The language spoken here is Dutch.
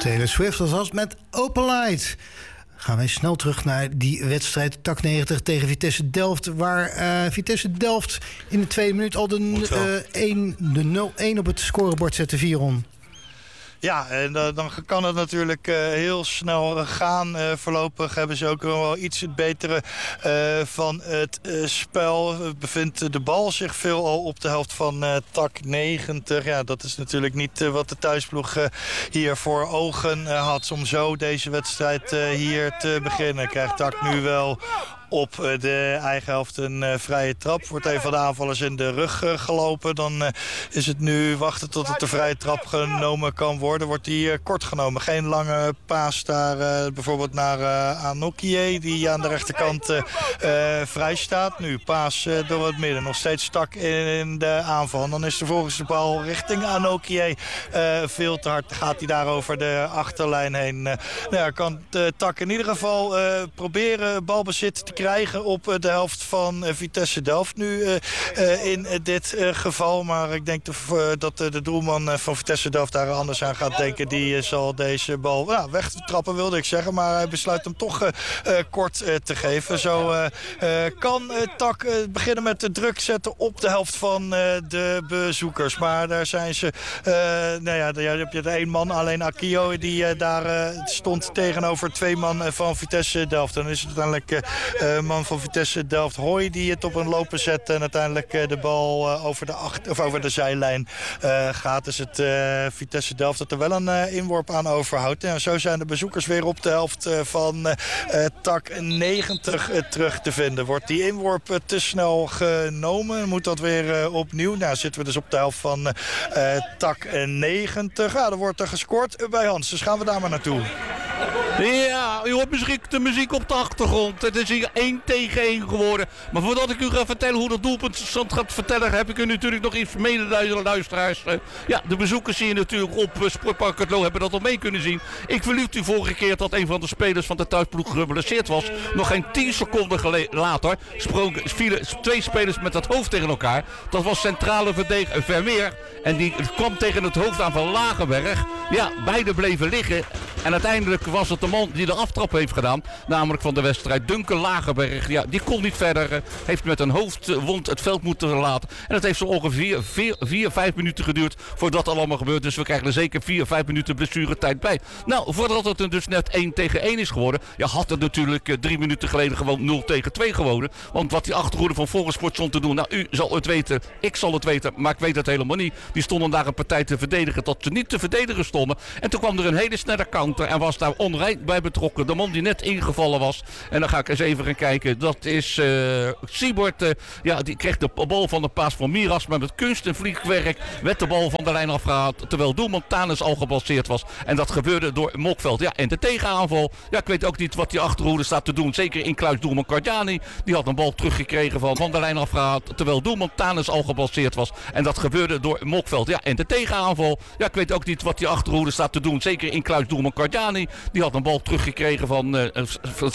Taylor Swift was met Open Light. Gaan wij snel terug naar die wedstrijd TAC 90 tegen Vitesse Delft. Waar Vitesse Delft in de tweede minuut al de 0-1 op het scorebord zette, Viron. Ja, en dan kan het natuurlijk heel snel gaan. Voorlopig hebben ze ook wel iets het betere van het spel. Bevindt de bal zich veel al op de helft van TAC 90. Ja, dat is natuurlijk niet wat de thuisploeg hier voor ogen had. Om zo deze wedstrijd hier te beginnen. Krijgt TAC nu wel op de eigen helft een vrije trap. Wordt een van de aanvallers in de rug gelopen. Dan is het nu wachten tot het de vrije trap genomen kan worden. Wordt die kort genomen. Geen lange paas daar bijvoorbeeld naar Anokie, die aan de rechterkant vrij staat. Nu paas door het midden. Nog steeds TAC in de aanval. En dan is er volgens de bal richting Anokie veel te hard. Gaat hij daar over de achterlijn heen. Kan TAC in ieder geval proberen balbezit te krijgen op de helft van Vitesse Delft nu in dit geval. Maar ik denk dat de doelman van Vitesse Delft daar anders aan gaat denken. Die zal deze bal wegtrappen, wilde ik zeggen. Maar hij besluit hem toch kort te geven. Zo kan TAC beginnen met de druk zetten op de helft van de bezoekers. Maar daar zijn ze... daar heb je één man, alleen Akio, die daar stond tegenover twee man van Vitesse Delft. Dan is het uiteindelijk man van Vitesse Delft, Hooy, die het op een lopen zet en uiteindelijk de bal over de zijlijn gaat. Is het Vitesse Delft dat er wel een inworp aan overhoudt. En zo zijn de bezoekers weer op de helft van TAC 90 terug te vinden. Wordt die inworp te snel genomen? Moet dat weer opnieuw? Nou, zitten we dus op de helft van TAC 90. Ja, er wordt er gescoord bij Hans. Dus gaan we daar maar naartoe. Ja, u hoort misschien de muziek op de achtergrond. Het is hier 1 tegen 1 geworden. Maar voordat ik u ga vertellen hoe dat doelpunt gaat vertellen, heb ik u natuurlijk nog iets mededelen, luisteraars. De bezoekers hier natuurlijk op Sportpark Het Loo hebben dat al mee kunnen zien. Ik verliet u vorige keer dat een van de spelers van de thuisploeg geblesseerd was. Nog geen 10 seconden later vielen 2 spelers met het hoofd tegen elkaar. Dat was centrale verdediger Vermeer. En die kwam tegen het hoofd aan van Lagerberg. Ja, beide bleven liggen. En uiteindelijk was het de man die de aftrap heeft gedaan. Namelijk van de wedstrijd Duncan Lagerberg. Ja, die kon niet verder. Heeft met een hoofdwond het veld moeten verlaten. En dat heeft zo ongeveer 4-5 minuten geduurd voordat dat allemaal gebeurt. Dus we krijgen er zeker 4-5 minuten blessuretijd bij. Nou, voordat het er dus net 1 tegen 1 is geworden. Ja, had het natuurlijk 3 minuten geleden gewoon 0 tegen 2 gewonnen. Want wat die achterhoede van Volgensport stond te doen. Nou, u zal het weten. Ik zal het weten. Maar ik weet het helemaal niet. Die stonden daar een partij te verdedigen dat ze niet te verdedigen stonden. En toen kwam er een hele snelle counter. En was daar onrein bij betrokken. De man die net ingevallen was. En dan ga ik eens even gaan kijken. Dat is Siebert. Die kreeg de bal van de paas van Miras. Maar met kunst en vliegwerk werd de bal van de lijn afgehaald. Terwijl doelman Tanis al geblesseerd was. En dat gebeurde door Mokveld. Ja, en de tegenaanval. Ja, ik weet ook niet wat die achterhoede staat te doen. Zeker in kluis doelman Cardani. Die had een bal teruggekregen van de lijn afgehaald. Terwijl doelman Tanis al geblesseerd was. En dat gebeurde door Mokveld. Ja, en de tegenaanval. Ja, ik weet ook niet wat die achterhoede staat te doen. Zeker in kluis doelman Cardani. Die had een bal teruggekregen van